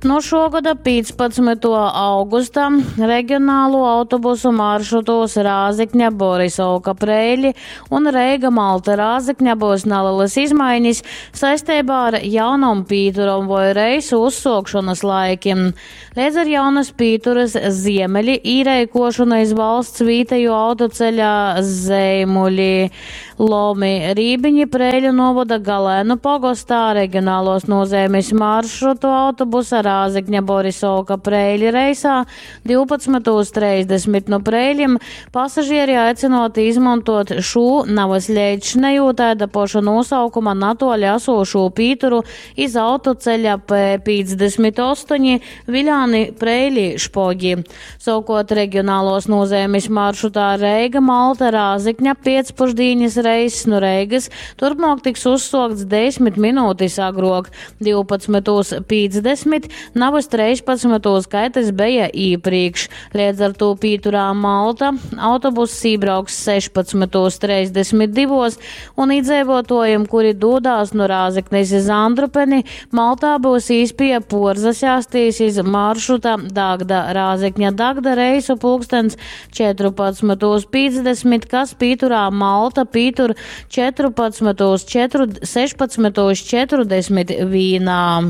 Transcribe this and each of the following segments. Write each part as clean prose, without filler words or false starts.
No šogada 15. augustā reģionālo autobusu maršrutos Rāzekņa Borisovka Preļi un Reiga Malta Rāzekņa būs nelielas izmaiņas saistībā ar jaunam pīturam vai reisu uzsokšanas laikiem. Līdz ar jaunas pīturas ziemeļi īreikošanais valsts vīteju autoceļā Zeimuļi Lomi Rībiņi Preļu novada Galēnu pogostā reģionālos nozīmes maršrutu autobusa Rāzekņa Borisovka Preļi reisā 12:30 no Preļiem pasažieri aicinot izmantot šo navasļēčneju tāda poša nosaukuma natoļi esošo pīturu iz autoceļa P58 Viļāni Preļi Špogi. Savukārt reģionālos nozīmes maršrutā Reiga Malta Rāzekņa pēcpusdienas reiss no Reigas turpmāk tiks uzsokts 10 minūtes agrāk 12:50 navas 13. kaitas bija īpriekš. Līdz ar to pīturā Malta autobuss iebrauks 16:32 un iedzīvotājiem, kuri dodās no Rāzeknes iz Andrupeni, Maltā būs īspēja porzasjāstīs iz maršruta Dagda Rāzekņa Dagda reisu pulkstens 14:50, kas pīturā Malta pītur 16:41.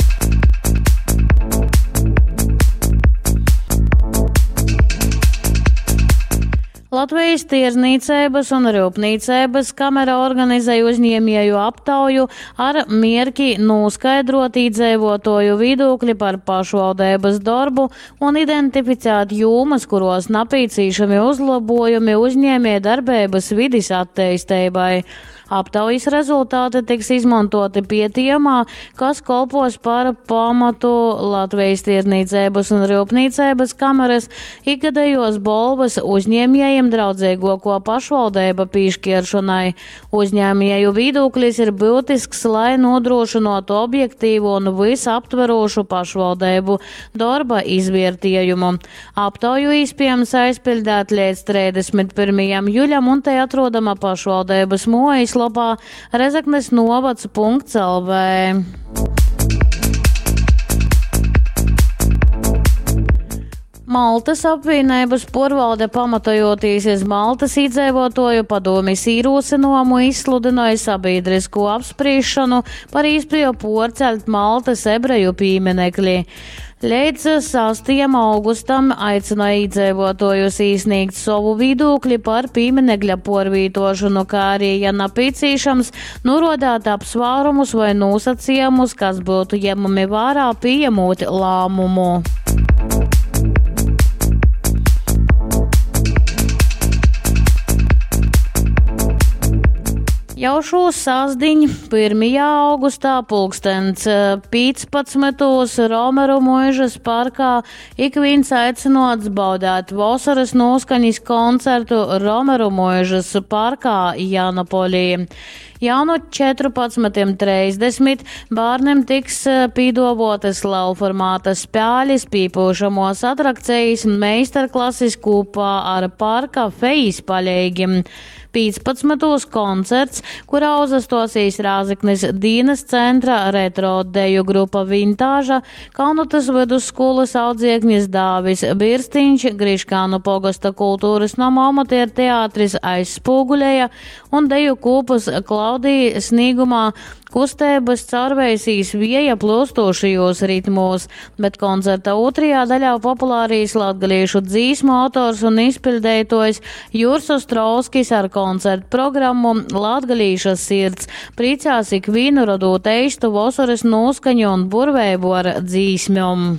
Latvijas Tirzniecības un Rūpniecības kamera organizēja uzņēmēju aptauju ar mērķi noskaidrot iedzīvotāju viedokļi par pašvaldības darbu un identificēt jomas, kuros nepieciešami uzlabojumi uzņēmēju darbības vides attīstībai. Aptaujas rezultāti tiks izmantoti pētījumā, kas kalpos par pamatu Latvijas Tirzniecības un Rūpniecības kameras ikgadējos balvas uzņēmējiem draudzīgāko pašvaldību piešķiršanai. Uzņēmēju viedoklis ir būtisks, lai nodrošinātu objektīvu un visaptverošu pašvaldību darba izvērtējumu. Aptauju iespējams aizpildīt līdz 31. jūļam un te atrodama pašvaldības mājas lapā Rezeknes novads.lv. Maltas apvienības porvalde pamatojoties uz Maltas iedzīvotāju padomes ierosinājumu izsludināja sabiedrisko apspriešanu par iespēju porceļt Maltas ebreju pieminekli. Līdz 6. augustam aicināja iedzīvotājus izsniegt savu viedokli par pieminekļa porvītošanu, kā arī, ja nepieciešams, norādīt apsvērumus vai nosacījumus, kas būtu ņemami vērā pieņemot lēmumu. Jau šo sasdiņu 1. augustā pulkstens 15. Romeru mūžas parkā ik viens aicinots baudēt vasaras noskaņas koncertu Romeru mūžas parkā Jānopolī. Jau no 14:30 bērniem tiks pīdovotas lielformāta spēļas, pīpūšamos atrakcijas un meistarklases kopā ar parka fejas palīgiem. 15. koncerts, kurā uzastosīs Rāzeknes Dīnas centra retro deju grupa Vintāža, Kaunutas vidusskolas audzieknis Dāvis Birstiņš, Griškānu pogasta kultūras nama amatieru teātris Aizspūguļeja un deju kūpas Klaudija Snīgumā kustības caurvēsīs vieja plūstošajos ritmos, bet koncerta otrajā daļā populārīs latgaliešu dzīsmu autors un izpildētojs Jūrs Ostrauskis ar koncertu programmu Latgalīšas sirds priecās ikvienu rodot eistu vasaras noskaņu un burvēbu ar dzīsmjom.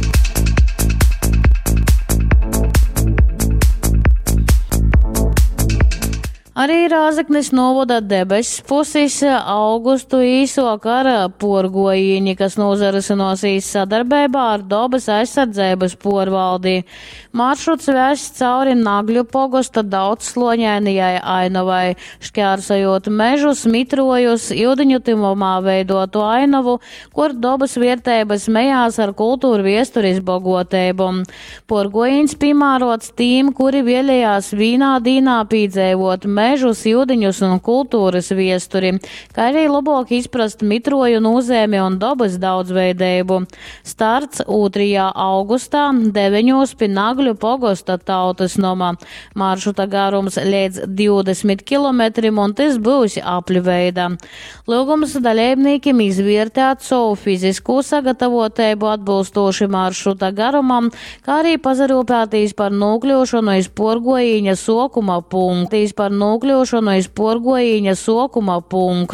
Arī Rāzeknes novada debesis puses augustu īsok ar porgojiņi, kas nozarasinosies sadarbībā ar dabas aizsardzības porvaldi. Maršruts vēsts cauri Nagļu pogosta daudzsloņainajai ainavai, šķērsojot mežus, mitrojus, ildiņutimumā veidotu ainavu, kur dabas vērtības mejās ar kultūru viesturis bogotību. Porgojiņs piemērots tīm, kuri vēlējās vīnā dīnā pīdzēvot mežus, jūdiņus un kultūras viesturi, kā arī labāk izprast mitroju nozēmi un dabas daudzveidību. Starts 2. augustā 9 pie Nagļu pogosta tautas nomā. Maršruta garums līdz 20 km un tas būs apļu veidā. Lūgums dalībniekiem izvērtēt savu fizisku sagatavotību atbilstoši maršruta garumam, kā arī pazarūpētīs par nokļūšanu iz porgojiņa sokuma punktu.